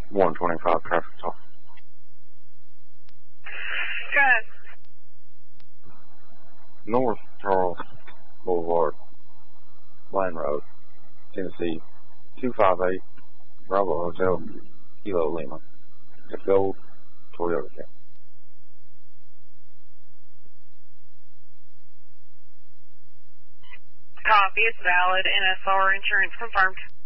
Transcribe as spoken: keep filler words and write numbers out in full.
one twenty-five traffic stop. Good. North Charles Boulevard, Lane Road, Tennessee, two five eight, Bravo Hotel, Kilo Lima. It's a gold Toyota Camry. Copy. It's valid. N S R insurance confirmed.